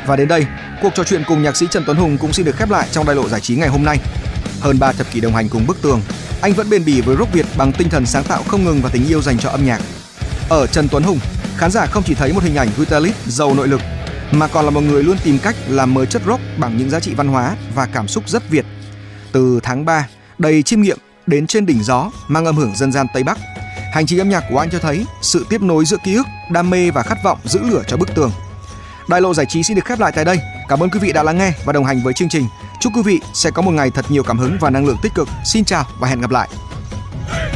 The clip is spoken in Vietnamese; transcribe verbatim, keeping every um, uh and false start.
Và đến đây, cuộc trò chuyện cùng nhạc sĩ Trần Tuấn Hùng cũng xin được khép lại trong Đại lộ giải trí ngày hôm nay. Hơn ba thập kỷ đồng hành cùng bức tường, anh vẫn bền bỉ với rock Việt bằng tinh thần sáng tạo không ngừng và tình yêu dành cho âm nhạc. Ở Trần Tuấn Hùng, khán giả không chỉ thấy một hình ảnh guitarist giàu nội lực, mà còn là một người luôn tìm cách làm mới chất rock bằng những giá trị văn hóa và cảm xúc rất Việt. Từ tháng ba, đầy chiêm nghiệm đến trên đỉnh gió mang âm hưởng dân gian Tây Bắc, hành trình âm nhạc của anh cho thấy sự tiếp nối giữa ký ức, đam mê và khát vọng giữ lửa cho bức tường. Đại lộ giải trí xin được khép lại tại đây. Cảm ơn quý vị đã lắng nghe và đồng hành với chương trình. Chúc quý vị sẽ có một ngày thật nhiều cảm hứng và năng lượng tích cực. Xin chào và hẹn gặp lại.